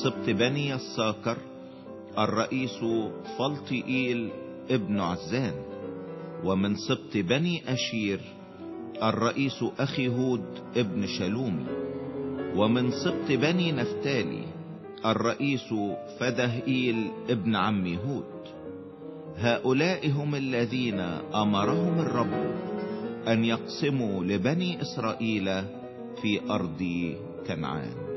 سبط بني الساكر الرئيس فلطئيل ابن عزان. ومن سبط بني أشير الرئيس أخيهود ابن شلومي. ومن سبط بني نفتالي الرئيس فدهئيل ابن عمي هود. هؤلاء هم الذين أمرهم الرب أن يقسموا لبني إسرائيل في أرض كنعان.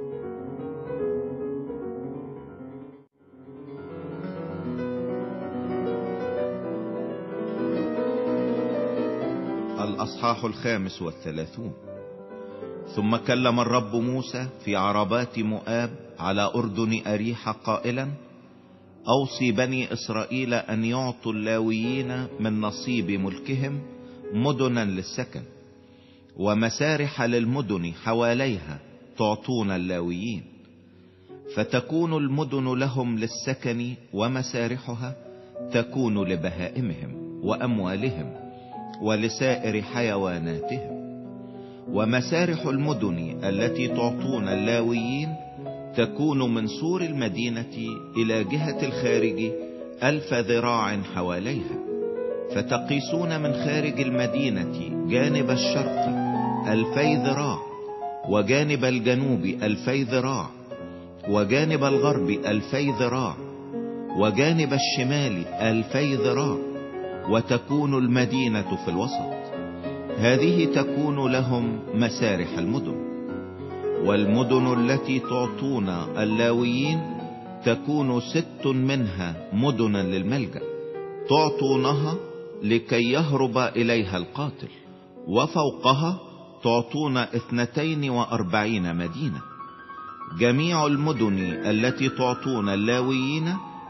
الأصحاح 35. ثم كلم الرب موسى في عربات مؤاب على أردن أريحة قائلا: أوصي بني إسرائيل أن يعطوا اللاويين من نصيب ملكهم مدنا للسكن، ومسارح للمدن حواليها تعطون اللاويين، فتكون المدن لهم للسكن، ومسارحها تكون لبهائمهم وأموالهم ولسائر حيواناتهم. ومسارح المدن التي تعطون اللاويين تكون من سور المدينة إلى جهة الخارج 1000 ذراع حواليها، فتقيسون من خارج المدينة جانب الشرق 2000 ذراع، وجانب الجنوب 2000 ذراع، وجانب الغرب 2000 ذراع، وجانب الشمال 2000 ذراع، وتكون المدينة في الوسط. هذه تكون لهم مسارح المدن. والمدن التي تعطون اللاويين تكون 6 منها مدنا للملجأ، تعطونها لكي يهرب إليها القاتل، وفوقها تعطون 42 مدينة. جميع المدن التي تعطون اللاويين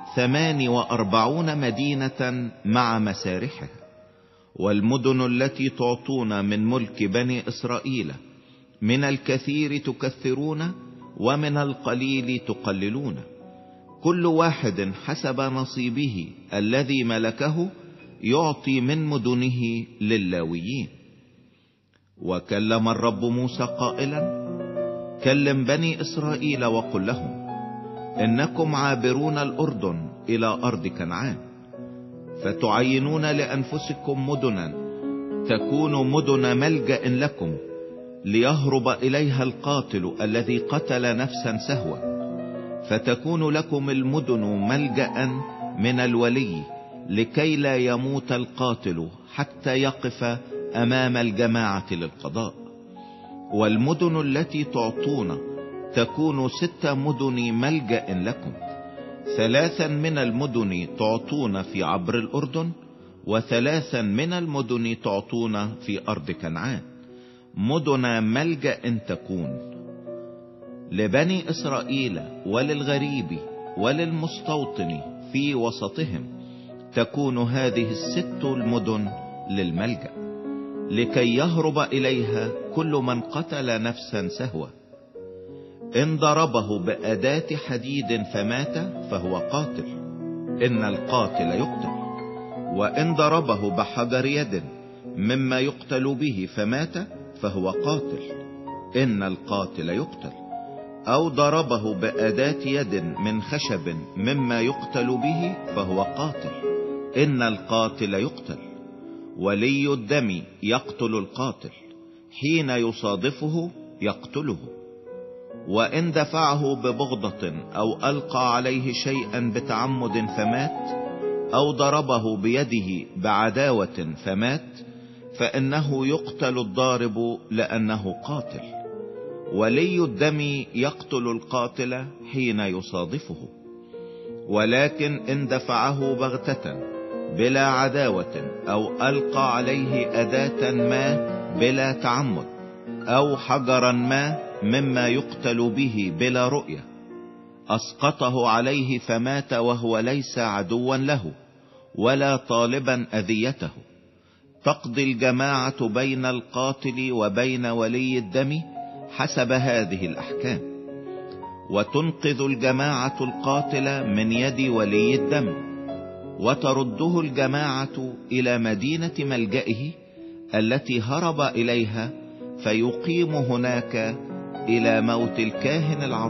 48 مدينة مع مسارحها. والمدن التي تعطون من ملك بني إسرائيل من الكثير تكثرون، ومن القليل تقللون، كل واحد حسب نصيبه الذي ملكه يعطي من مدنه لللاويين. وكلم الرب موسى قائلا: كلم بني إسرائيل وقل لهم: إنكم عابرون الأردن إلى أرض كنعان، فتعينون لأنفسكم مدنا تكون مدن ملجأ لكم، ليهرب إليها القاتل الذي قتل نفسا سهوا، فتكون لكم المدن ملجأ من الولي، لكي لا يموت القاتل حتى يقف أمام الجماعة للقضاء. والمدن التي تعطون تكون 6 مدن ملجأ لكم، 3 من المدن تعطون في عبر الأردن، و3 من المدن تعطون في أرض كنعان. مدن ملجأ تكون لبني إسرائيل وللغريب وللمستوطن في وسطهم، تكون هذه 6 المدن للملجأ، لكي يهرب إليها كل من قتل نفسا سهوا. إن ضربه بأداة حديد فمات فهو قاتل، إن القاتل يقتل. وإن ضربه بحجر يد مما يقتل به فمات فهو قاتل، إن القاتل يقتل. أو ضربه بأداة يد من خشب مما يقتل به فهو قاتل، إن القاتل يقتل. ولي الدم يقتل القاتل، حين يصادفه يقتله. وإن دفعه ببغضة أو ألقى عليه شيئا بتعمد فمات، أو ضربه بيده بعداوة فمات، فإنه يقتل الضارب لأنه قاتل. ولي الدم يقتل القاتل حين يصادفه. ولكن إن دفعه بغتة بلا عداوة، أو ألقى عليه أداة ما بلا تعمد، أو حجرا ما مما يقتل به بلا رؤية، أسقطه عليه فمات، وهو ليس عدوا له ولا طالبا أذيته، تقضي الجماعة بين القاتل وبين ولي الدم حسب هذه الأحكام، وتنقذ الجماعة القاتل من يد ولي الدم، وترده الجماعة إلى مدينة ملجئه التي هرب إليها، فيقيم هناك إلى موت الكاهن العظيم.